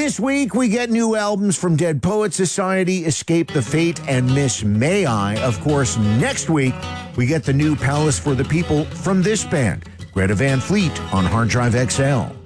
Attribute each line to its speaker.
Speaker 1: This week, we get new albums from Dead Poets Society, Escape the Fate, and Miss May I. Of course, next week, we get the new Palace for the People from this band, Greta Van Fleet on Hard Drive XL.